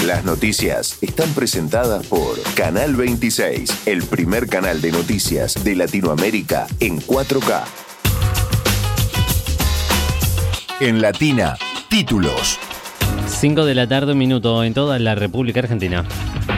Las noticias están presentadas por Canal 26, el primer canal de noticias de Latinoamérica en 4K. En Latina, títulos. 5 de la tarde, un minuto en toda la República Argentina.